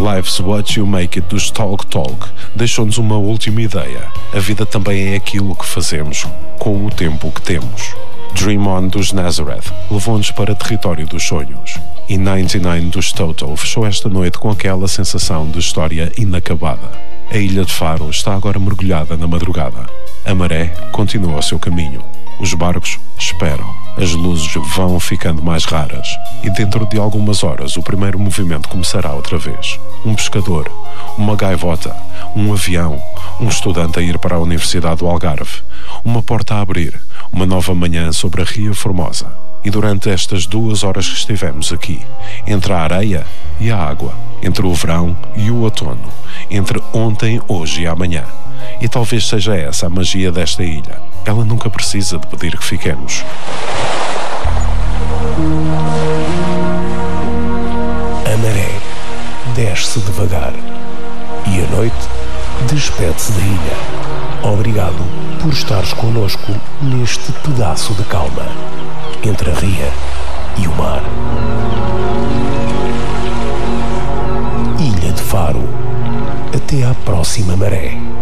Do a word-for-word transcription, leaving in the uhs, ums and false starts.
Life's What You Make It dos Talk Talk deixou-nos uma última ideia. A vida também é aquilo que fazemos com o tempo que temos. Dream On dos Nazareth levou-nos para o território dos sonhos. E noventa e nove dos Toto fechou esta noite com aquela sensação de história inacabada. A ilha de Faro está agora mergulhada na madrugada. A maré continua o seu caminho. Os barcos esperam. As luzes vão ficando mais raras. E dentro de algumas horas o primeiro movimento começará outra vez. Um pescador, uma gaivota, um avião, um estudante a ir para a Universidade do Algarve, uma porta a abrir, uma nova manhã sobre a Ria Formosa. E durante estas duas horas que estivemos aqui, entre a areia e a água, entre o verão e o outono, entre ontem, hoje e amanhã. E talvez seja essa a magia desta ilha. Ela nunca precisa de pedir que fiquemos. A maré desce devagar e a noite despede-se da ilha. Obrigado por estares connosco neste pedaço de calma entre a ria e o mar. Ilha de Faro. Até à próxima maré.